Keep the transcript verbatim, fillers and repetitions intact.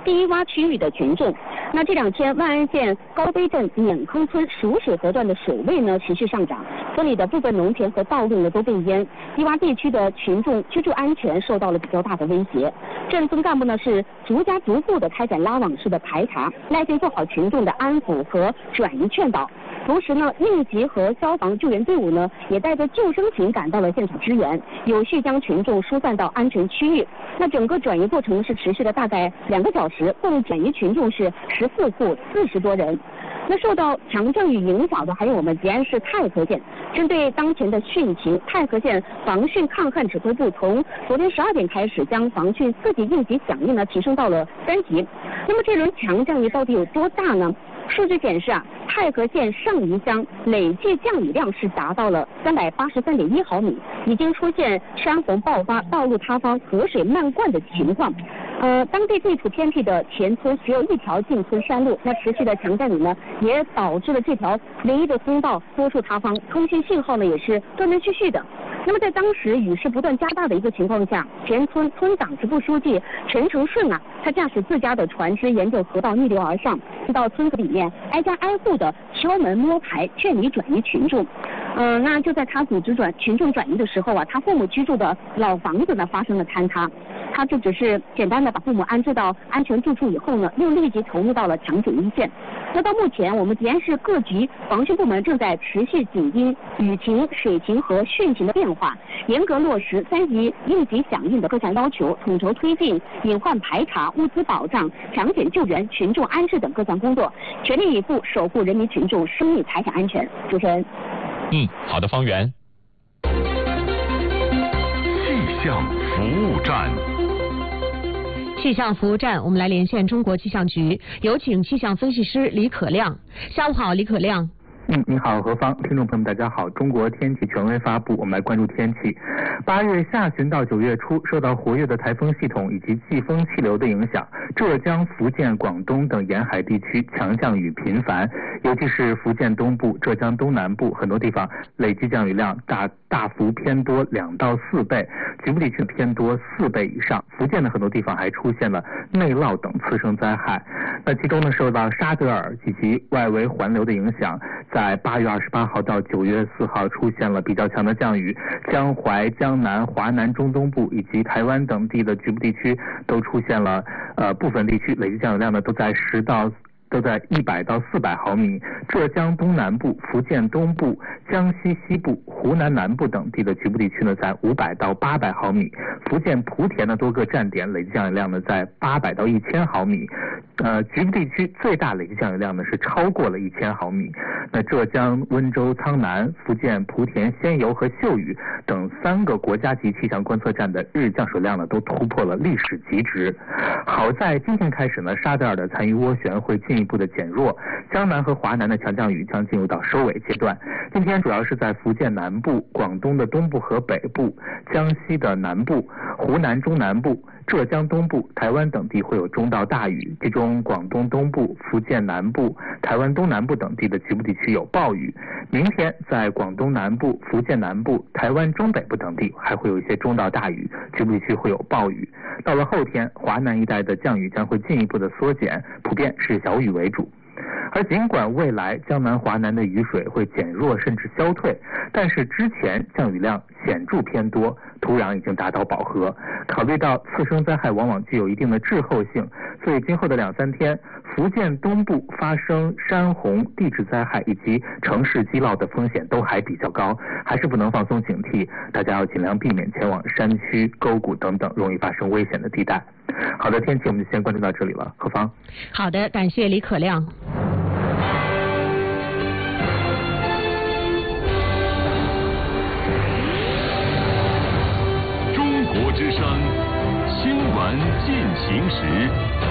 低洼区域的群众。那这两天万安县高碑镇碾坑村蜀水河段的水位呢持续上涨，村里的部分农田和道路呢都被淹，低洼地区的群众居住安全受到了比较大的威胁。镇村干部呢是逐家逐户的开展拉网式的排查，耐心做好群众的安抚和转移劝导。同时呢，应急和消防救援队伍呢也带着救生艇赶到了现场支援，有序将群众疏散到安全区域。那整个转移过程是持续了大概两个小时，共转移群众是十四户四十多人。那受到强降雨影响的还有我们吉安市太和县。针对当前的汛情，太和县防汛抗旱指挥部从昨天十二点开始，将防汛四级应急响应呢提升到了三级。那么这轮强降雨到底有多大呢？数据显示啊，太和县上宜乡累计降雨量是达到了三百八十三点一毫米，已经出现山洪爆发、道路塌方、河水漫灌的情况。呃，当地地处偏僻的田村只有一条进村山路，那持续的强降雨呢，也导致了这条唯一的通道多处塌方，通信信号呢也是断断续续的。那么在当时雨势不断加大的一个情况下，田村村长支部书记陈成顺啊，他驾驶自家的船只沿着河道逆流而上，到村子里面挨家挨户的敲门摸排，劝你转移群众。嗯、呃，那就在他组织转群众转移的时候啊，他父母居住的老房子呢发生了坍塌，他就只是简单的把父母安置到安全住处以后呢，又立即投入到了抢救一线。那到目前，我们吉安市各级防汛部门正在持续紧盯雨情、水情和汛情的变化，严格落实三级应急响应的各项要求，统筹推进隐患排查、物资保障、抢险救援、群众安置等各项工作，全力以赴守护人民群众生命财产安全。主持人。 嗯，好的，方圆。 气象服务站。 气象服务站，我们来连线中国气象局，有请气象分析师李可亮。下午好，李可亮。 嗯，你好，何芳，听众朋友们，大家好。中国天气权威发布，我们来关注天气。八月下旬到九月初，受到活跃的台风系统以及季风气流的影响，浙江、福建、广东等沿海地区强降雨频繁，尤其是福建东部、浙江东南部很多地方累计降雨量大大幅偏多两到四倍，局部地区偏多四倍以上。福建的很多地方还出现了内涝等次生灾害。那其中呢，受到沙德尔以及外围环流的影响，在八月二十八号到九月四号出现了比较强的降雨，江淮、江南、华南中东部以及台湾等地的局部地区都出现了呃部分地区累计降雨量呢都在十到都在一百到四百毫米，浙江东南部、福建东部、江西西部、湖南南部等地的局部地区呢在五百到八百毫米，福建莆田的多个站点累计降雨量呢在八百到一千毫米，呃，局部地区最大累计降雨量呢是超过了一千毫米。那浙江温州、苍南、福建莆田、仙游和秀雨等三个国家级气象观测站的日降水量呢都突破了历史极值。好在今天开始呢，沙德尔的残余涡旋会进一步的减弱，江南和华南的强降雨将进入到收尾阶段。今天主要是在福建南部、广东的东部和北部、江西的南部、湖南中南部、浙江东部、台湾等地会有中到大雨，其中广东东部、福建南部、台湾东南部等地的局部地区有暴雨。明天在广东南部、福建南部、台湾中北部等地还会有一些中到大雨，局部地区会有暴雨。到了后天，华南一带的降雨将会进一步的缩减，普遍是小雨为主。而尽管未来江南华南的雨水会减弱甚至消退，但是之前降雨量显著偏多，土壤已经达到饱和。考虑到次生灾害往往具有一定的滞后性，所以今后的两三天，福建东部发生山洪、地质灾害以及城市积涝的风险都还比较高，还是不能放松警惕，大家要尽量避免前往山区、沟谷等等容易发生危险的地带。好的，天气我们就先关注到这里了。何芳。 好的，感谢李可亮。 中国之声新闻进行时。